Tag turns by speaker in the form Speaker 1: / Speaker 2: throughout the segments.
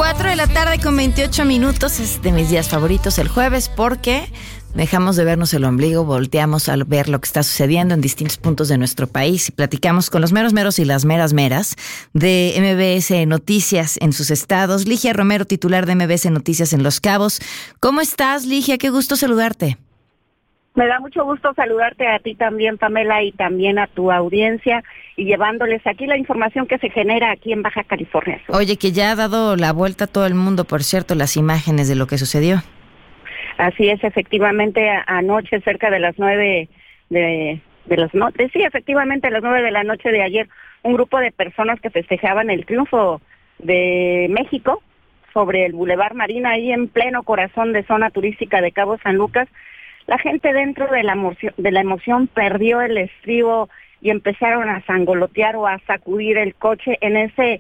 Speaker 1: 4 de la tarde con 28 minutos, es de mis días favoritos el jueves porque dejamos de vernos el ombligo, volteamos a ver lo que está sucediendo en distintos puntos de nuestro país y platicamos con los meros meros y las meras meras de MBS Noticias en sus estados. Ligia Romero, titular de MBS Noticias en Los Cabos. ¿Cómo estás, Ligia? Qué gusto saludarte.
Speaker 2: Me da mucho gusto saludarte a ti también, Pamela, y también a tu audiencia, y llevándoles aquí la información que se genera aquí en Baja California Sur.
Speaker 1: Oye, que ya ha dado la vuelta a todo el mundo, por cierto, las imágenes de lo que sucedió.
Speaker 2: Así es, efectivamente, anoche, cerca de las 9 efectivamente, a las 9 de la noche de ayer, un grupo de personas que festejaban el triunfo de México sobre el Boulevard Marina, ahí en pleno corazón de zona turística de Cabo San Lucas. La gente dentro de la emoción perdió el estribo y empezaron a sangolotear o a sacudir el coche en ese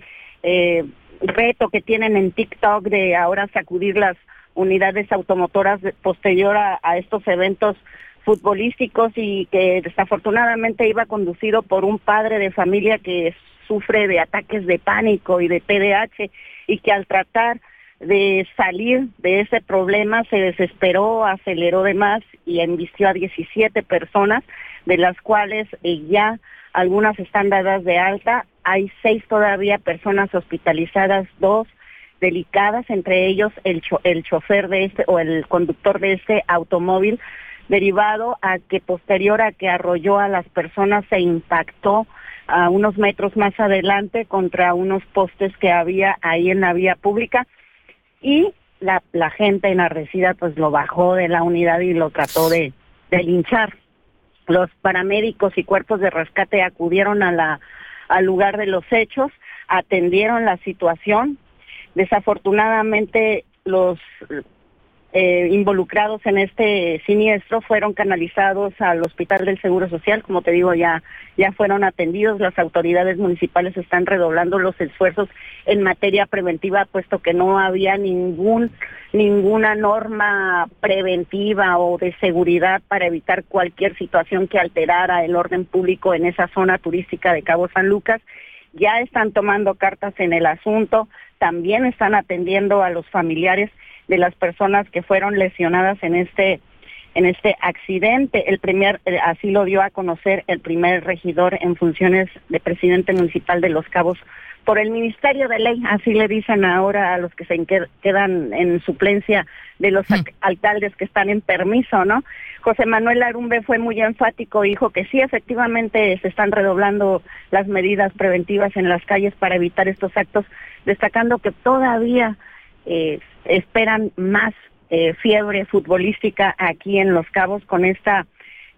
Speaker 2: reto que tienen en TikTok de ahora sacudir las unidades automotoras posterior a estos eventos futbolísticos, y que desafortunadamente iba conducido por un padre de familia que sufre de ataques de pánico y de TDAH, y que al tratar de salir de ese problema se desesperó, aceleró de más y embistió a 17 personas, de las cuales ya algunas están dadas de alta. Hay 6 todavía personas hospitalizadas, 2 delicadas, entre ellos el chofer de el conductor de este automóvil, derivado a que posterior a que arrolló a las personas se impactó a unos metros más adelante contra unos postes que había ahí en la vía pública, y la gente enardecida pues lo bajó de la unidad y lo trató de linchar. Los paramédicos y cuerpos de rescate acudieron al lugar de los hechos, atendieron la situación. Desafortunadamente los involucrados en este siniestro fueron canalizados al Hospital del Seguro Social. Como te digo, ya fueron atendidos. Las autoridades municipales están redoblando los esfuerzos en materia preventiva, puesto que no había ninguna norma preventiva o de seguridad para evitar cualquier situación que alterara el orden público en esa zona turística de Cabo San Lucas. Ya están tomando cartas en el asunto, también están atendiendo a los familiares de las personas que fueron lesionadas en este accidente. Así lo dio a conocer el primer regidor en funciones de presidente municipal de Los Cabos por el Ministerio de Ley, así le dicen ahora a los que se quedan en suplencia de los alcaldes que están en permiso, ¿no? José Manuel Arumbe fue muy enfático, dijo que sí, efectivamente se están redoblando las medidas preventivas en las calles para evitar estos actos, destacando que todavía esperan más fiebre futbolística aquí en Los Cabos con esta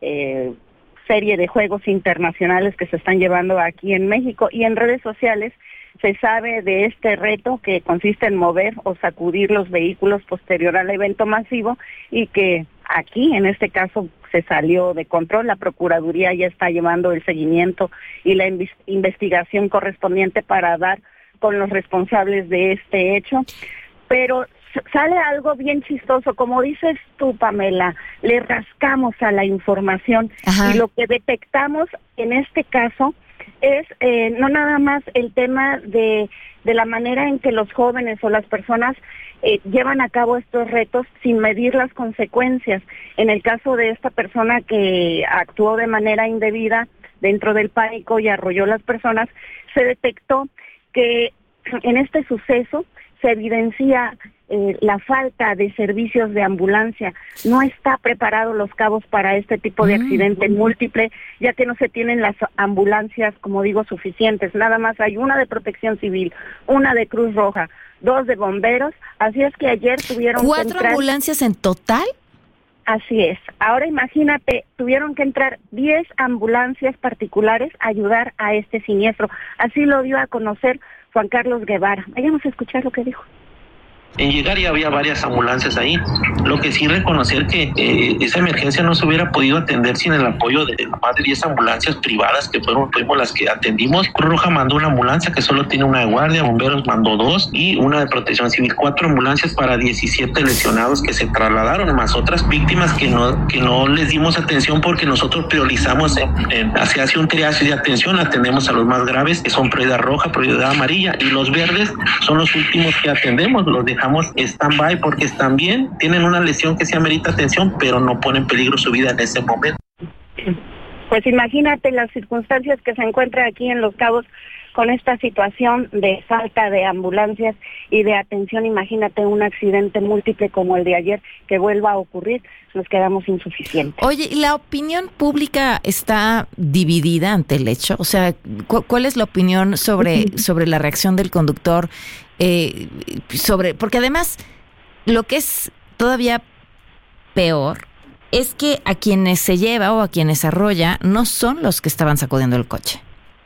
Speaker 2: serie de juegos internacionales que se están llevando aquí en México. Y en redes sociales se sabe de este reto que consiste en mover o sacudir los vehículos posterior al evento masivo, y que aquí en este caso se salió de control. La Procuraduría ya está llevando el seguimiento y la investigación correspondiente para dar con los responsables de este hecho. Pero sale algo bien chistoso, como dices tú, Pamela, le rascamos a la información. Ajá. Y lo que detectamos en este caso es no nada más el tema de la manera en que los jóvenes o las personas llevan a cabo estos retos sin medir las consecuencias. En el caso de esta persona que actuó de manera indebida dentro del pánico y arrolló a las personas, se detectó que en este suceso se evidencia la falta de servicios de ambulancia. No está preparado Los Cabos para este tipo de accidente múltiple, ya que no se tienen las ambulancias, como digo, suficientes. Nada más hay una de Protección Civil, una de Cruz Roja, 2 de bomberos. Así es que ayer tuvieron
Speaker 1: 4 ambulancias en total.
Speaker 2: Así es. Ahora imagínate, tuvieron que entrar 10 ambulancias particulares a ayudar a este siniestro. Así lo dio a conocer Juan Carlos Guevara. Vayamos a escuchar lo que dijo.
Speaker 3: En llegar ya había varias ambulancias ahí. Lo que sí reconocer que esa emergencia no se hubiera podido atender sin el apoyo de más de 10 ambulancias privadas que fuimos las que atendimos. Cruz Roja mandó una ambulancia que solo tiene una de guardia, Bomberos mandó 2 y una de Protección Civil, 4 ambulancias para 17 lesionados que se trasladaron, más otras víctimas que no les dimos atención porque nosotros priorizamos se hace un triaje de atención, atendemos a los más graves que son prioridad roja, prioridad amarilla, y los verdes son los últimos que atendemos, los dejamos stand-by porque están bien, tienen una lesión que se amerita atención, pero no pone en peligro su vida en ese momento.
Speaker 2: Pues imagínate las circunstancias que se encuentran aquí en Los Cabos con esta situación de falta de ambulancias y de atención. Imagínate un accidente múltiple como el de ayer que vuelva a ocurrir, nos quedamos insuficientes.
Speaker 1: Oye, ¿la opinión pública está dividida ante el hecho? O sea, ¿cuál es la opinión sobre la reacción del conductor? Porque además, lo que es todavía peor es que a quienes se lleva o a quienes arrolla no son los que estaban sacudiendo el coche.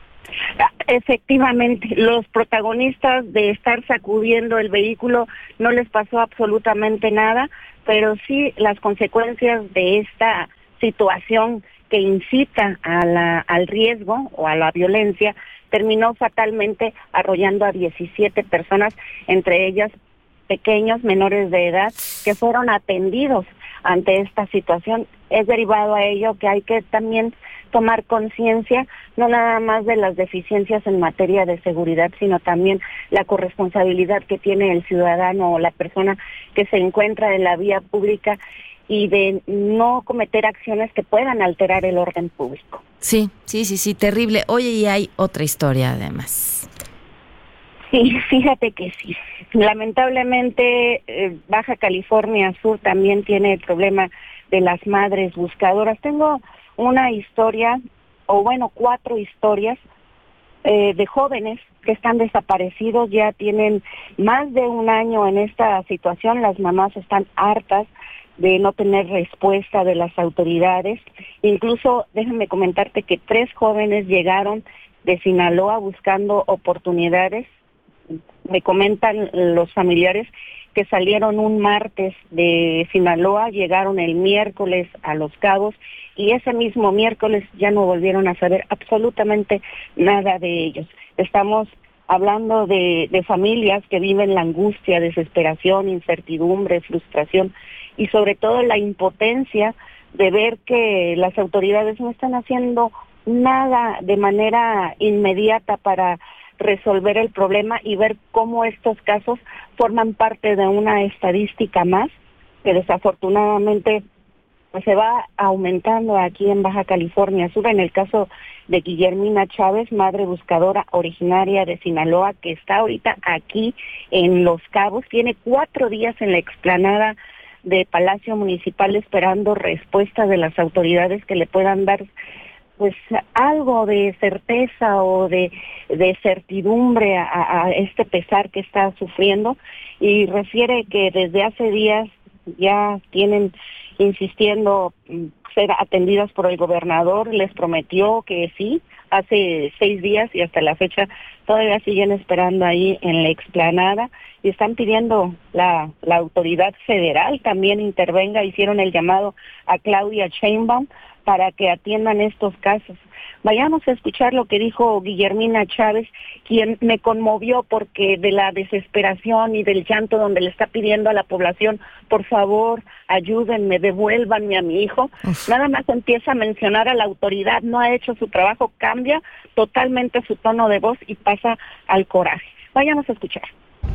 Speaker 2: Efectivamente, los protagonistas de estar sacudiendo el vehículo no les pasó absolutamente nada, pero sí las consecuencias de esta situación que incita al riesgo o a la violencia terminó fatalmente arrollando a 17 personas, entre ellas pequeños menores de edad que fueron atendidos ante esta situación. Es derivado a ello que hay que también tomar conciencia, no nada más de las deficiencias en materia de seguridad, sino también la corresponsabilidad que tiene el ciudadano o la persona que se encuentra en la vía pública y de no cometer acciones que puedan alterar el orden público.
Speaker 1: Sí, terrible. Oye, y hay otra historia además.
Speaker 2: Sí, fíjate que sí. Lamentablemente, Baja California Sur también tiene el problema de las madres buscadoras. Tengo una historia, o bueno, 4 historias de jóvenes que están desaparecidos, ya tienen más de un año en esta situación. Las mamás están hartas de no tener respuesta de las autoridades. Incluso, déjame comentarte que 3 jóvenes llegaron de Sinaloa buscando oportunidades. Me comentan los familiares que salieron un martes de Sinaloa, llegaron el miércoles a Los Cabos y ese mismo miércoles ya no volvieron a saber absolutamente nada de ellos. Estamos hablando de familias que viven la angustia, desesperación, incertidumbre, frustración y sobre todo la impotencia de ver que las autoridades no están haciendo nada de manera inmediata para resolver el problema y ver cómo estos casos forman parte de una estadística más que desafortunadamente pues se va aumentando aquí en Baja California Sur. En el caso de Guillermina Chávez, madre buscadora originaria de Sinaloa, que está ahorita aquí en Los Cabos, tiene 4 días en la explanada de Palacio Municipal esperando respuesta de las autoridades que le puedan dar pues algo de certeza o de certidumbre a este pesar que está sufriendo, y refiere que desde hace días ya tienen insistiendo ser atendidas por el gobernador. Les prometió que sí, hace 6 días y hasta la fecha todavía siguen esperando ahí en la explanada y están pidiendo la autoridad federal también intervenga. Hicieron el llamado a Claudia Sheinbaum para que atiendan estos casos. Vayamos a escuchar lo que dijo Guillermina Chávez, quien me conmovió porque de la desesperación y del llanto donde le está pidiendo a la población, por favor, ayúdenme, devuélvanme a mi hijo. Nada más empieza a mencionar a la autoridad, no ha hecho su trabajo, cambia totalmente su tono de voz y pasa al coraje. Vayamos a escuchar.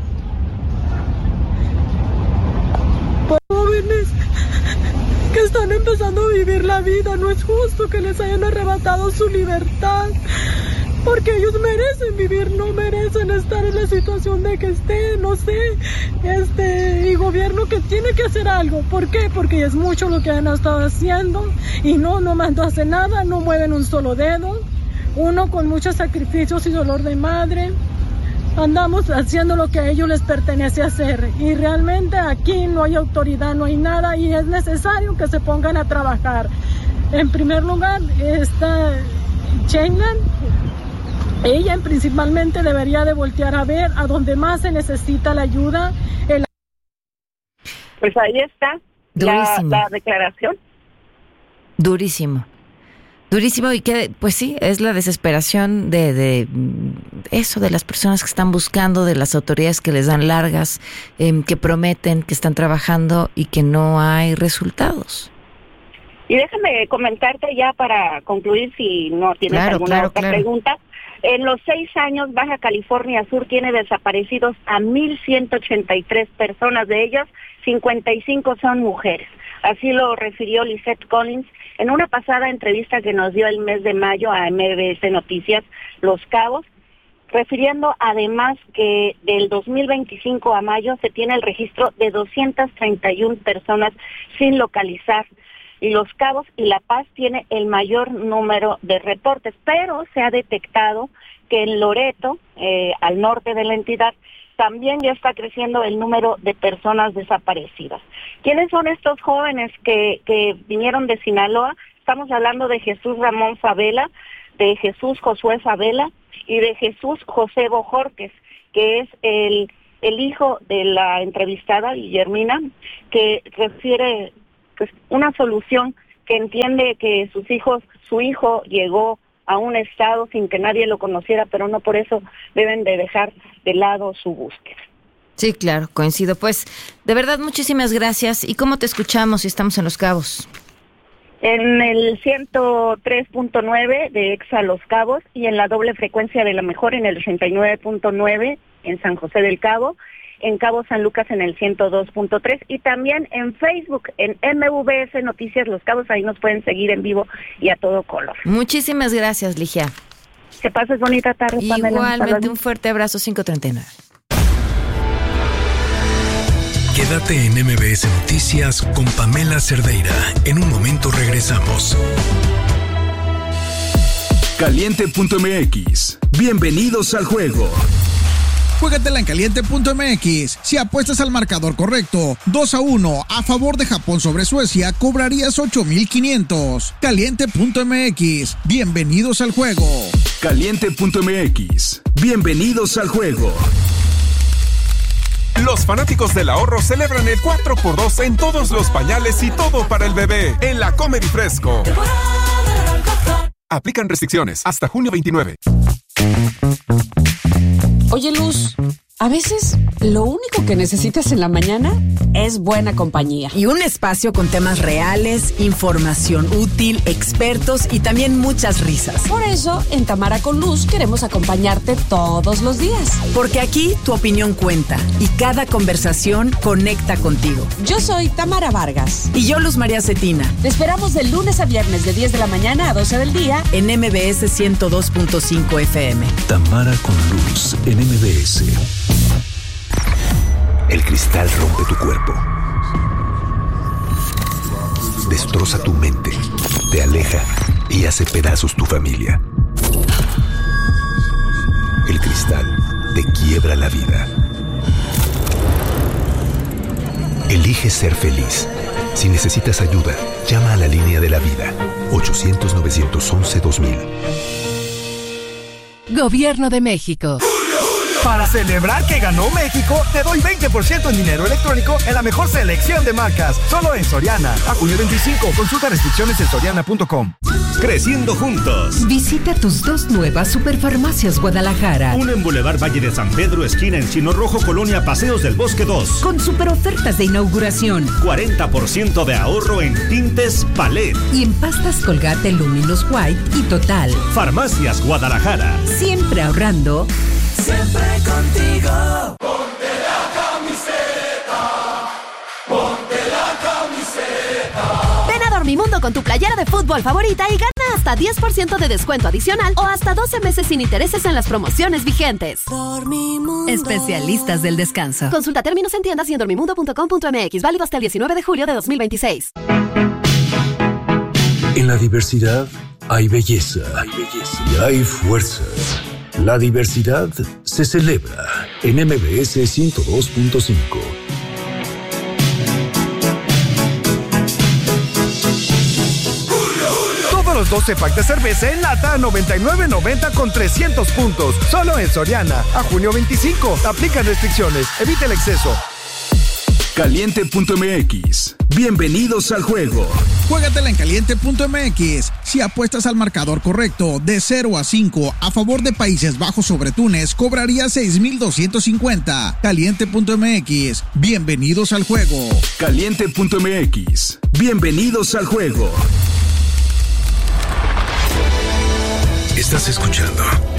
Speaker 4: Jóvenes que están empezando a vivir la vida, no es justo que les hayan arrebatado su libertad, porque ellos merecen vivir, no merecen estar en la situación de que estén, no sé, y gobierno que tiene que hacer algo. ¿Por qué? Porque es mucho lo que han estado haciendo y no hace nada, no mueven un solo dedo, uno con muchos sacrificios y dolor de madre. Andamos haciendo lo que a ellos les pertenece hacer y realmente aquí no hay autoridad, no hay nada y es necesario que se pongan a trabajar. En primer lugar, esta Sheinbaum, ella principalmente debería de voltear a ver a donde más se necesita la ayuda,
Speaker 2: Pues ahí está la declaración.
Speaker 1: Durísimo y que pues sí, es la desesperación de eso, de las personas que están buscando, de las autoridades que les dan largas, que prometen, que están trabajando y que no hay resultados.
Speaker 2: Y déjame comentarte ya para concluir, si no tienes alguna otra pregunta. En los 6 años, Baja California Sur tiene desaparecidos a 1,183 personas, de ellas 55 son mujeres. Así lo refirió Lisette Collins en una pasada entrevista que nos dio el mes de mayo a MBS Noticias Los Cabos, refiriendo además que del 2025 a mayo se tiene el registro de 231 personas sin localizar. Y Los Cabos y La Paz tiene el mayor número de reportes, pero se ha detectado que en Loreto, al norte de la entidad, también ya está creciendo el número de personas desaparecidas. ¿Quiénes son estos jóvenes que vinieron de Sinaloa? Estamos hablando de Jesús Ramón Favela, de Jesús Josué Favela y de Jesús José Bojorquez, que es el hijo de la entrevistada, Guillermina, que refiere pues una solución, que entiende que su hijo llegó a un estado sin que nadie lo conociera, pero no por eso deben de dejar de lado su búsqueda.
Speaker 1: Sí, claro, coincido. Pues, de verdad, muchísimas gracias. ¿Y cómo te escuchamos si estamos en Los Cabos?
Speaker 2: En el 103.9 de Exa Los Cabos y en la doble frecuencia de La Mejor en el 89.9 en San José del Cabo, en Cabo San Lucas en el 102.3 y también en Facebook, en MVS Noticias Los Cabos, ahí nos pueden seguir en vivo y a todo color.
Speaker 1: Muchísimas gracias, Ligia.
Speaker 2: Que pases bonita tarde, Pamela.
Speaker 1: Igualmente, un fuerte abrazo, 539.
Speaker 5: Quédate en MVS Noticias con Pamela Cerdeira. En un momento regresamos.
Speaker 6: Caliente.mx. Bienvenidos al juego.
Speaker 7: Juégatela en Caliente.mx. Si apuestas al marcador correcto, 2-1 a favor de Japón sobre Suecia, cobrarías 8,500. Caliente.mx. Bienvenidos al juego.
Speaker 6: Caliente.mx. Bienvenidos al juego.
Speaker 8: Los fanáticos del ahorro celebran el 4x2 en todos los pañales y todo para el bebé en la Comer y Fresco. Aplican restricciones hasta junio 29.
Speaker 9: Oye, Luz, a veces lo único que necesitas en la mañana es buena compañía.
Speaker 10: Y un espacio con temas reales, información útil, expertos y también muchas risas.
Speaker 9: Por eso, en Tamara con Luz queremos acompañarte todos los días.
Speaker 10: Porque aquí tu opinión cuenta y cada conversación conecta contigo.
Speaker 9: Yo soy Tamara Vargas.
Speaker 10: Y yo, Luz María Cetina.
Speaker 9: Te esperamos de lunes a viernes de 10 de la mañana a 12 del día
Speaker 10: en MBS 102.5 FM.
Speaker 5: Tamara con Luz en MBS.
Speaker 11: El cristal rompe tu cuerpo, destroza tu mente, te aleja y hace pedazos tu familia. El cristal te quiebra la vida. Elige ser feliz. Si necesitas ayuda, llama a la línea de la vida, 800-911-2000.
Speaker 12: Gobierno de México.
Speaker 13: Para celebrar que ganó México, te doy 20% en dinero electrónico en la mejor selección de marcas. Solo en Soriana. A junio 25. Consulta restricciones en soriana.com.
Speaker 14: Creciendo juntos.
Speaker 12: Visita tus 2 nuevas Superfarmacias Guadalajara.
Speaker 14: Una en Boulevard Valle de San Pedro, esquina en Chino Rojo, Colonia Paseos del Bosque 2.
Speaker 12: Con super ofertas de inauguración.
Speaker 14: 40% de ahorro en tintes Palette.
Speaker 12: Y en pastas Colgate Luminous White y Total.
Speaker 14: Farmacias Guadalajara.
Speaker 12: Siempre ahorrando.
Speaker 15: Siempre contigo. Ponte la camiseta. Ponte la camiseta.
Speaker 16: Ven a Dormimundo con tu playera de fútbol favorita y gana hasta 10% de descuento adicional o hasta 12 meses sin intereses en las promociones vigentes.
Speaker 12: Dormimundo. Especialistas del descanso.
Speaker 16: Consulta términos en tiendas y en dormimundo.com.mx. Válido hasta el 19 de julio de 2026.
Speaker 5: En la diversidad hay belleza, y hay fuerza. La diversidad se celebra en MBS 102.5.
Speaker 13: Todos los 12 packs de cerveza en lata a $99.90 con 300 puntos. Solo en Soriana. A junio 25. Aplican restricciones. Evita el exceso.
Speaker 6: Caliente.mx. Bienvenidos al juego.
Speaker 7: Juégatela en Caliente.mx. Si apuestas al marcador correcto de 0-5 a favor de Países Bajos sobre Túnez, cobrarías 6,250. Caliente.mx. Bienvenidos al juego.
Speaker 6: Caliente.mx. Bienvenidos al juego.
Speaker 11: Estás escuchando